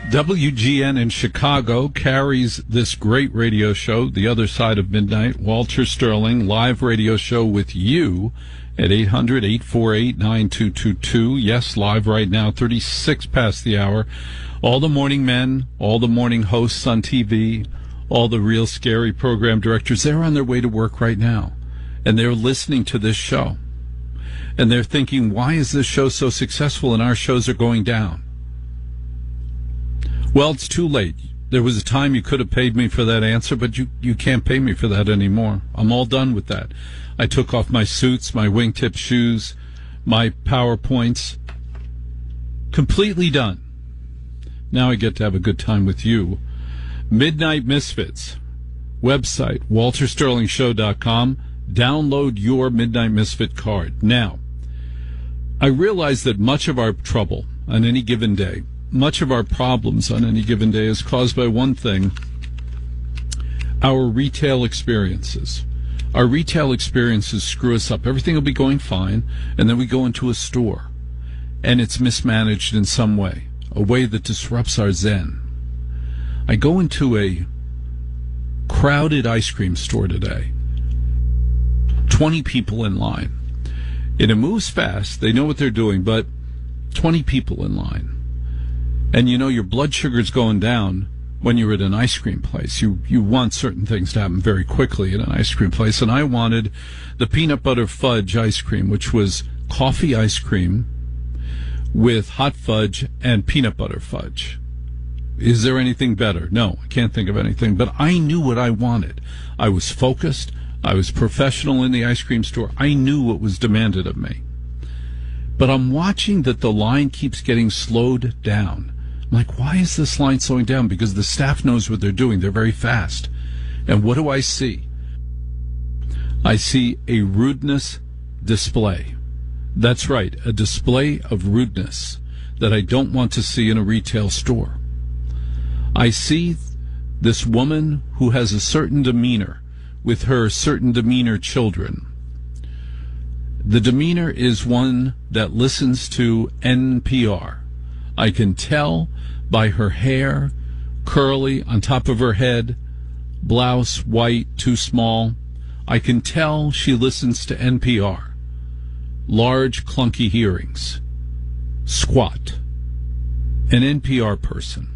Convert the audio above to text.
WGN in Chicago carries this great radio show, The Other Side of Midnight. Walter Sterling, live radio show with you at 800-848-9222. Yes, live right now, 36 past the hour. All the morning men, all the morning hosts on TV, all the Real Scary program directors, they're on their way to work right now. And they're listening to this show. And they're thinking, why is this show so successful and our shows are going down? Well, it's too late. There was a time you could have paid me for that answer, but you can't pay me for that anymore. I'm all done with that. I took off my suits, my wingtip shoes, my PowerPoints. Completely done. Now I get to have a good time with you. Midnight Misfits. Website, waltersterlingshow.com. Download your Midnight Misfit card. Now, I realize that much of our trouble on any given day, much of our problems on any given day is caused by one thing: our retail experiences. Our retail experiences screw us up. Everything will be going fine, and then we go into a store, and it's mismanaged in some way, a way that disrupts our zen. I go into a crowded ice cream store today. 20 people in line. And it moves fast. They know what they're doing, but 20 people in line. And you know your blood sugar's going down when you're at an ice cream place. You want certain things to happen very quickly at an ice cream place. And I wanted the peanut butter fudge ice cream, which was coffee ice cream with hot fudge and peanut butter fudge. Is there anything better? No, I can't think of anything. But I knew what I wanted. I was focused. I was professional in the ice cream store. I knew what was demanded of me. But I'm watching that the line keeps getting slowed down. I'm like, why is this line slowing down? Because the staff knows what they're doing. They're very fast. And what do I see? I see a rudeness display. That's right, a display of rudeness that I don't want to see in a retail store. I see this woman who has a certain demeanor with her certain demeanor children. The demeanor is one that listens to NPR. I can tell by her hair, curly on top of her head, blouse white, too small. I can tell she listens to NPR. Large, clunky hearings. Squat. An NPR person.